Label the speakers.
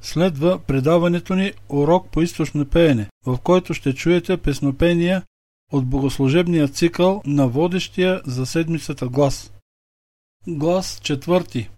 Speaker 1: Следва предаването ни урок по източно пеене, в който ще чуете песнопения от богослужебния цикъл на водещия за седмицата глас. Глас 4.